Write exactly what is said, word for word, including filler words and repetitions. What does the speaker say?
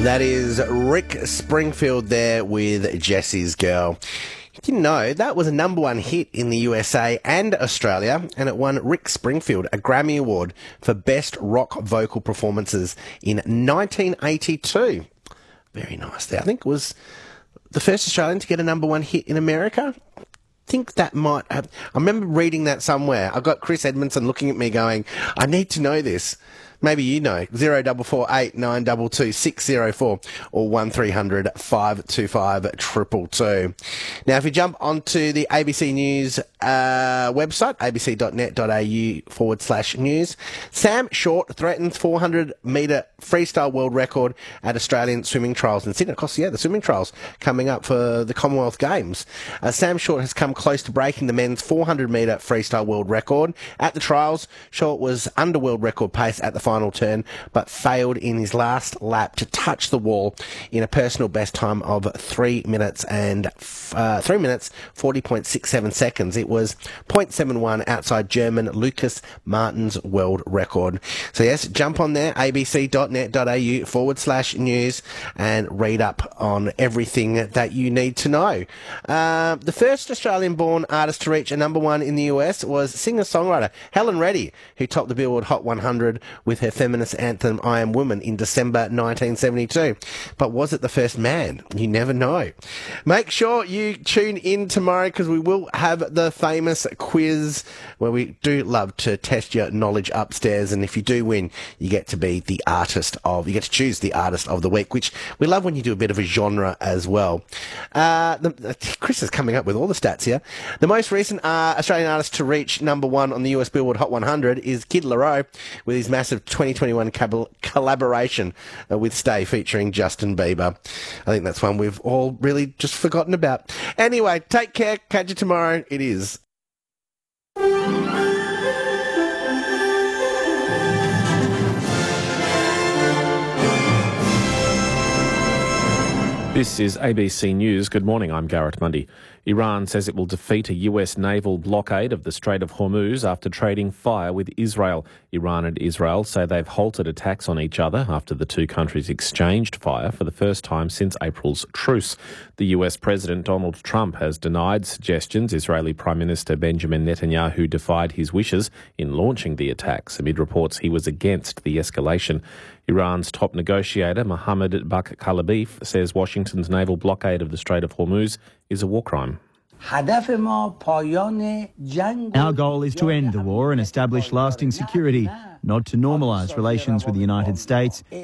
That is Rick Springfield there with Jesse's Girl. You didn't know that was a number one hit in the U S A and Australia, and it won Rick Springfield a Grammy Award for Best Rock Vocal Performances in nineteen eighty-two. Very nice there. I think it was the first Australian to get a number one hit in America. I think that might have... I remember reading that somewhere. I got Chris Edmondson looking at me going, I need to know this. Maybe you know. zero four four eight nine two two six zero four or one three hundred five two five two two two. Now, if you jump onto the A B C News uh, website, abc.net.au forward slash news, Sam Short threatens four hundred metre freestyle world record at Australian swimming trials in Sydney. Of course, yeah, the swimming trials coming up for the Commonwealth Games. Uh, Sam Short has come close to breaking the men's four hundred metre freestyle world record. At the trials, Short was under world record pace at the final turn, but failed in his last lap to touch the wall in a personal best time of three minutes and uh, three minutes forty point six seven seconds. It was zero point seven one outside German Lucas Martin's world record. So yes, jump on there, abc.net.au forward slash news, and read up on everything that you need to know. Uh, the first Australian-born artist to reach a number one in the U S was singer-songwriter Helen Reddy, who topped the Billboard Hot one hundred with her feminist anthem I Am Woman in December nineteen seventy-two. But was it the first man? You never know. Make sure you tune in tomorrow, because we will have the famous quiz where we do love to test your knowledge upstairs, and if you do win, you get to be the artist of, you get to choose the artist of the week, which we love when you do a bit of a genre as well. Uh, the, Chris is coming up with all the stats here. The most recent uh, Australian artist to reach number one on the U S Billboard Hot one hundred is Kid Laroi, with his massive twenty twenty-one cab- collaboration uh, with Stay featuring Justin Bieber. I think that's one we've all really just forgotten about. Anyway, take care. Catch you tomorrow. It is. This is A B C News. Good morning, I'm Garrett Mundy. Iran says it will defeat a U S naval blockade of the Strait of Hormuz after trading fire with Israel. Iran and Israel say they've halted attacks on each other after the two countries exchanged fire for the first time since April's truce. The U S President Donald Trump has denied suggestions Israeli Prime Minister Benjamin Netanyahu defied his wishes in launching the attacks, amid reports he was against the escalation. Iran's top negotiator, Mohammad Bakr Kalibaf, says Washington's naval blockade of the Strait of Hormuz is a war crime. Our goal is to end the war and establish lasting security, not to normalise relations with the United States.